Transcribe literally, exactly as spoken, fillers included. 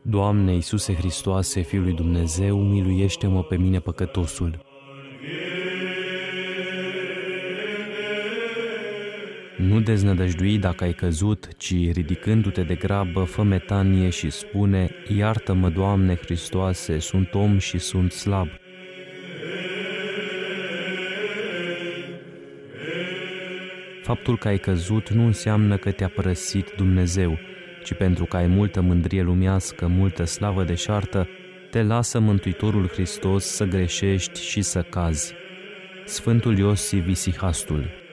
Doamne Iisuse Hristoase, Fiul lui Dumnezeu, miluiește-mă pe mine păcătosul. Nu deznădăjdui dacă ai căzut, ci ridicându-te de grabă, fă metanie și spune: iartă-mă, Doamne Hristoase, sunt om și sunt slab. Faptul că ai căzut nu înseamnă că te-a părăsit Dumnezeu, ci pentru că ai multă mândrie lumească, multă slavă deșartă, te lasă Mântuitorul Hristos să greșești și să cazi. Sfântul Iosif Isihastul.